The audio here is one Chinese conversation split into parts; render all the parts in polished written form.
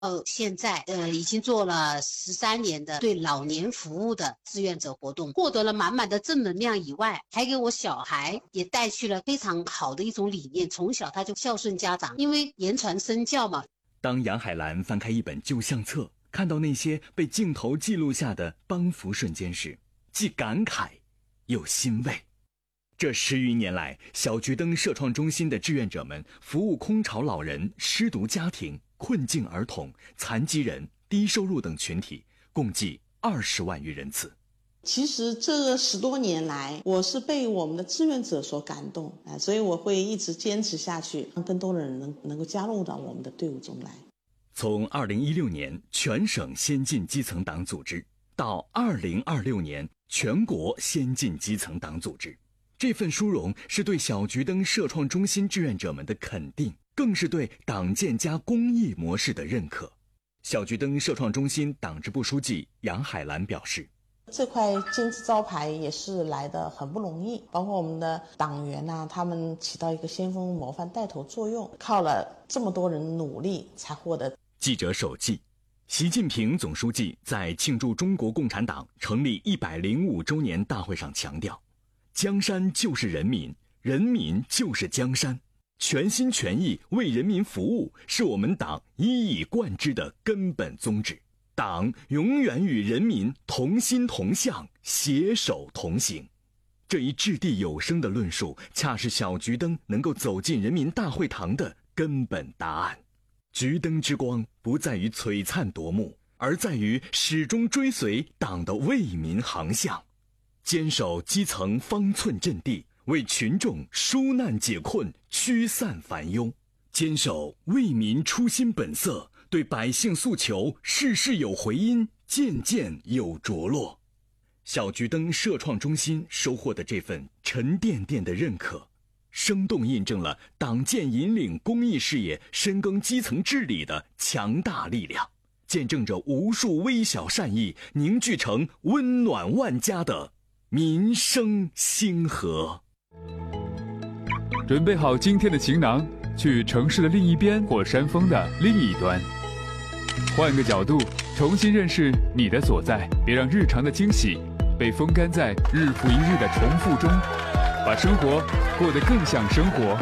现在已经做了13年的对老年服务的志愿者活动，获得了满满的正能量以外，还给我小孩也带去了非常好的一种理念，从小他就孝顺家长，因为言传身教嘛。 当杨海兰翻开一本旧相册，看到那些被镜头记录下的帮扶瞬间时，既感慨又欣慰。这10余年来，小桔灯社创中心的志愿者们服务空巢老人、失独家庭、困境儿童、残疾人、低收入等群体，共计20万余人次。 其实这10多年来，我是被我们的志愿者所感动，所以我会一直坚持下去，让更多的人能够加入到我们的队伍中来。 从2016年全省先进基层党组织到2026年全国先进基层党组织，这份殊荣是对小桔灯社创中心志愿者们的肯定，更是对党建加公益模式的认可。小桔灯社创中心党支部书记杨海兰表示， 这块金字招牌也是来得很不容易，包括我们的党员他们起到一个先锋模范带头作用，靠了这么多人努力才获得。 记者手记，习近平总书记在庆祝中国共产党成立105周年大会上强调，江山就是人民，人民就是江山，全心全意为人民服务是我们党一以贯之的根本宗旨。党永远与人民同心同向，携手同行。这一掷地有声的论述，恰是小桔灯能够走进人民大会堂的根本答案。桔灯之光不在于璀璨夺目，而在于始终追随党的为民航向，坚守基层方寸阵地，为群众纾难解困，驱散烦忧，坚守为民初心本色，对百姓诉求事事有回音，件件有着落。小桔灯社创中心收获的这份沉甸甸的认可，生动印证了党建引领公益事业、深耕基层治理的强大力量，见证着无数微小善意凝聚成温暖万家的民生星河。 准备好今天的行囊，去城市的另一边或山峰的另一端，换个角度重新认识你的所在，别让日常的惊喜被风干在日复一日的重复中，把生活过得更像生活。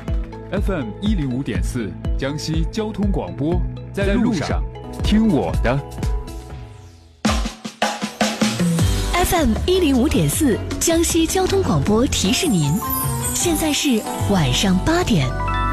FM 105.4江西交通广播，在路上听我的。 FM 105.4江西交通广播提示您，现在是晚上8点。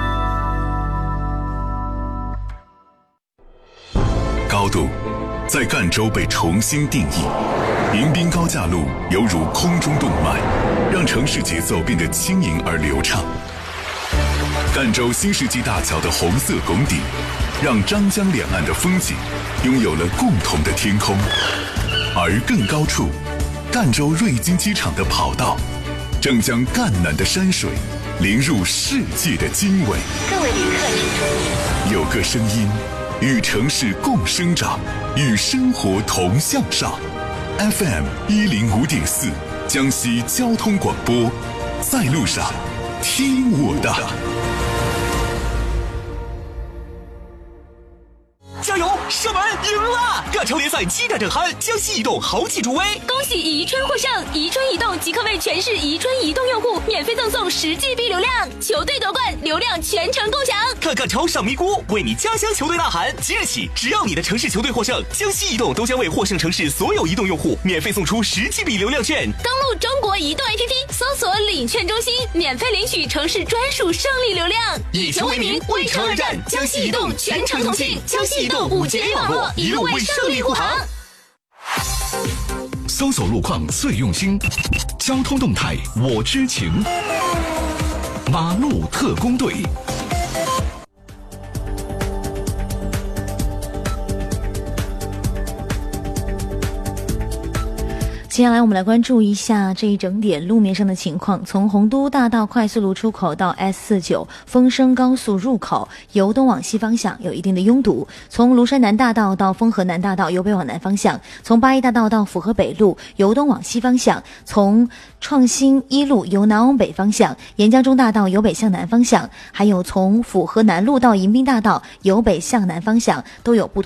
高度在赣州被重新定义，迎宾高架路犹如空中动脉，让城市节奏变得轻盈而流畅。赣州新世纪大桥的红色拱顶，让张江两岸的风景拥有了共同的天空。而更高处，赣州瑞金机场的跑道，正将赣南的山水淋入世界的经纬。 各位旅客请注意， 有个声音，与城市共生长，与生活同向上。FM 105.4江西交通广播，在路上听我的。 加油！射门赢了！赣超联赛激战正酣，江西移动豪气助威， 恭喜宜春获胜！宜春移动即刻为全市宜春移动用户免费赠送10GB 流量，球队夺冠，流量全程共享。 看赣超上咪咕，为你家乡球队呐喊！即日起，只要你的城市球队获胜，江西移动都将为获胜城市所有移动用户免费送出10GB 流量券。 登录中国移动 APP， 搜索领券中心，免费领取城市专属胜利流量。 以球为名，为城而战，江西移动全程同庆，江西移动5G A 网络，一路为胜利护航。 搜索路况最用心，交通动态我知情。马路特工队。 接下来我们来关注一下这一整点路面上的情况。从洪都大道快速路出口到 S49 丰升高速入口，由东往西方向有一定的拥堵。从庐山南大道到丰河南大道由北往南方向，从八一大道到府河北路由东往西方向，从创新一路由南往北方向，沿江中大道由北向南方向，还有从府河南路到迎宾大道由北向南方向都有不